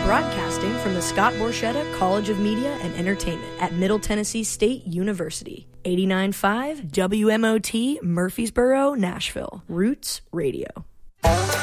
Broadcasting from the Scott Borchetta College of Media and Entertainment at Middle Tennessee State University. 89.5 WMOT Murfreesboro, Nashville. Roots Radio.